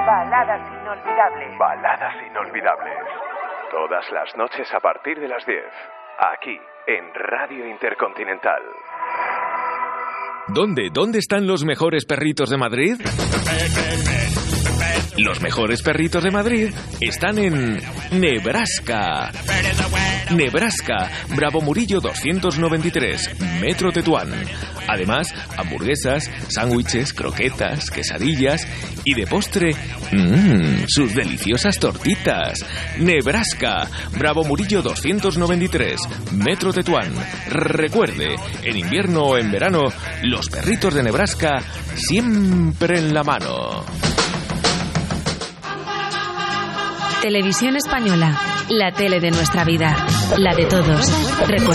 Baladas inolvidables. Baladas inolvidables. Todas las noches a partir de las 10. Aquí, en Radio Intercontinental. ¿Dónde están los mejores perritos de Madrid? Los mejores perritos de Madrid están en Nebraska. Nebraska, Bravo Murillo 293, Metro Tetuán. Además, hamburguesas, sándwiches, croquetas, quesadillas y de postre, sus deliciosas tortitas. Nebraska, Bravo Murillo 293, Metro Tetuán. Recuerde, en invierno o en verano, los perritos de Nebraska siempre en la mano. Televisión Española, la tele de nuestra vida, la de todos.